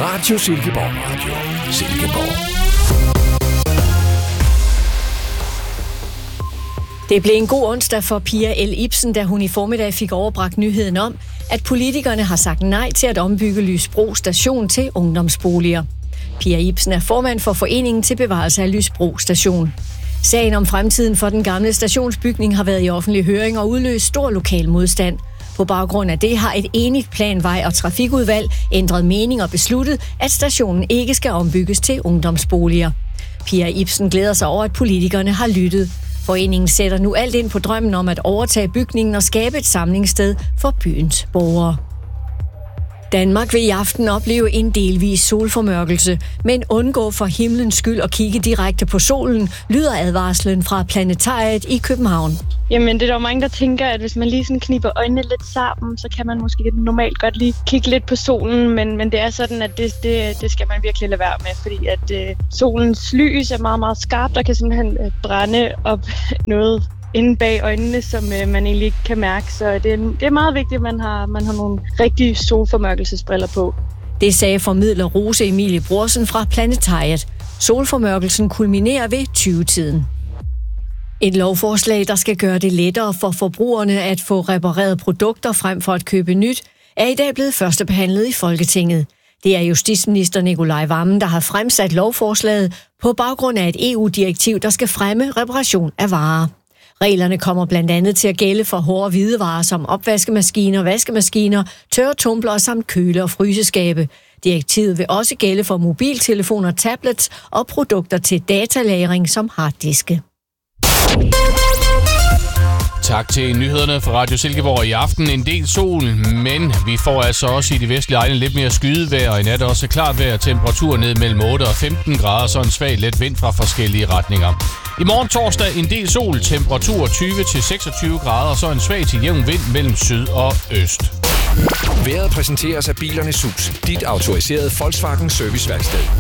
Radio Silkeborg. Radio Silkeborg. Det blev en god onsdag for Pia L. Ibsen, da hun i formiddag fik overbragt nyheden om, at politikerne har sagt nej til at ombygge Lysbro Station til ungdomsboliger. Pia Ibsen er formand for Foreningen til Bevarelse af Lysbro Station. Sagen om fremtiden for den gamle stationsbygning har været i offentlig høring og udløst stor lokal modstand. På baggrund af det har et enigt planvej- og trafikudvalg ændret mening og besluttet, at stationen ikke skal ombygges til ungdomsboliger. Pia Ibsen glæder sig over, at politikerne har lyttet. Foreningen sætter nu alt ind på drømmen om at overtage bygningen og skabe et samlingssted for byens borgere. Danmark vil i aften opleve en delvis solformørkelse, men undgå for himlens skyld at kigge direkte på solen, lyder advarslen fra Planetariet i København. Jamen, det er der mange, der tænker, at hvis man lige sådan kniber øjnene lidt sammen, så kan man måske normalt godt lige kigge lidt på solen, men det er sådan, at det skal man virkelig lade være med, fordi at solens lys er meget, meget skarpt og kan simpelthen brænde op noget inde bag øjnene, som man egentlig ikke kan mærke. Så det er meget vigtigt, at man har nogle rigtige solformørkelsesbriller på. Det sagde formidler Rose Emilie Brorsen fra Planetariet. Solformørkelsen kulminerer ved 20-tiden. Et lovforslag, der skal gøre det lettere for forbrugerne at få repareret produkter frem for at købe nyt, er i dag blevet førstebehandlet i Folketinget. Det er justitsminister Nicolai Wammen, der har fremsat lovforslaget på baggrund af et EU-direktiv, der skal fremme reparation af varer. Reglerne kommer blandt andet til at gælde for hårde hvidevarer som opvaskemaskiner, vaskemaskiner, tørretumbler samt køle- og fryseskabe. Direktivet vil også gælde for mobiltelefoner, tablets og produkter til datalagring som harddiske. Tak til nyhederne fra Radio Silkeborg. I aften en del sol, men vi får altså også i de vestlige egne lidt mere skydevejr, og i nat også klart vejr. Temperatur ned mellem 8 og 15 grader, så en svag let vind fra forskellige retninger. I morgen torsdag en del sol, temperatur 20 til 26 grader, så en svag til jævn vind mellem syd og øst. Vejret præsenteres af Bilernes Hus, dit autoriserede Volkswagen serviceværksted.